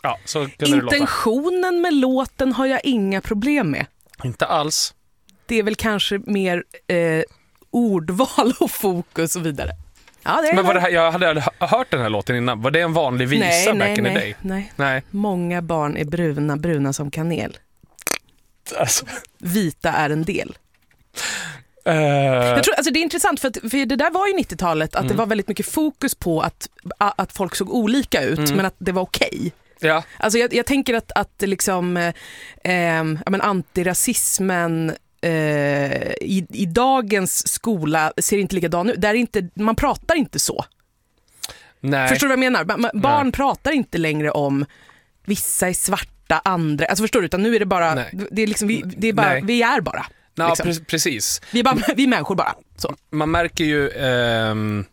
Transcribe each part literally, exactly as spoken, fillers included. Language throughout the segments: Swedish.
Ja, så kunde intentionen med låten har jag inga problem med. Inte alls. Det är väl kanske mer eh, ordval och fokus och vidare. Ja, det är Men var det. det här, jag hade hört den här låten innan. Var det en vanlig visa nej, back nej, in nej, the day? Nej. nej. Många barn är bruna, bruna som kanel. Alltså. Vita är en del. Uh... Jag tror, alltså det är intressant för, att, för det där var ju nittiotalet att mm. det var väldigt mycket fokus på att, att folk såg olika ut mm. men att det var okej. Okay. Ja. Alltså jag, jag tänker att, att liksom, eh, ja, men antirasismen eh, i, i dagens skola ser inte likadan ut. Där är inte, man pratar inte så. Nej. Förstår du vad jag menar? Man, barn Nej. pratar inte längre om vissa är svarta, andra. Alltså förstår du? Utan nu är det bara, det är liksom, vi, det är bara vi är bara. Ja, liksom. pre- precis. Vi är, bara, vi är människor bara. Så. Man märker ju... Ehm,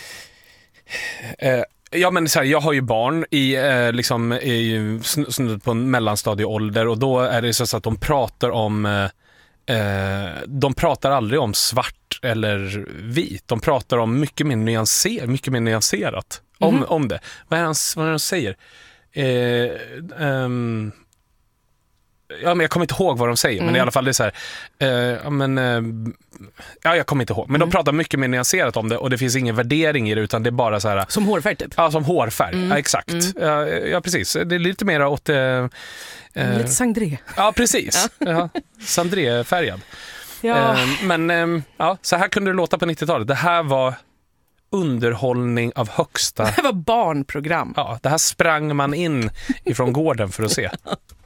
eh, ja, men så här, jag har ju barn i, eh, liksom, i, snudd på en mellanstadieålder och då är det så att de pratar om... Eh, de pratar aldrig om svart eller vit. De pratar om mycket mer, nyanser, mycket mer nyanserat om, mm-hmm. om det. Vad är det vad är det de säger? Eh, um, ja, men jag kommer inte ihåg vad de säger, mm. men i alla fall det är så här, eh, ja, men, eh, ja, jag kommer inte ihåg. Men mm. de pratar mycket mer nyanserat om det och det finns ingen värdering i det utan det är bara så här. Som hårfärg typ? Ja, som hårfärg, mm. ja, exakt. Mm. Ja, ja, precis. Det är lite mer åt... Eh, eh, lite sangre. Ja, precis. ja. Sangre-färgad. Ja. Eh, men eh, ja, så här kunde det låta på nittiotalet. Det här var underhållning av högsta... Det här var barnprogram. Ja, det här sprang man in ifrån gården för att se.